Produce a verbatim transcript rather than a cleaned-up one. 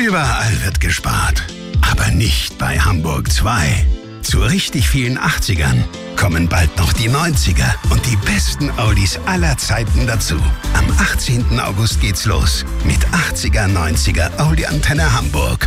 Überall wird gespart. Aber nicht bei Hamburg zwei. Zu richtig vielen achtzigern kommen bald noch die neunziger und die besten Audis aller Zeiten dazu. Am achtzehnten August geht's los mit achtziger, neunziger Audi Antenne Hamburg.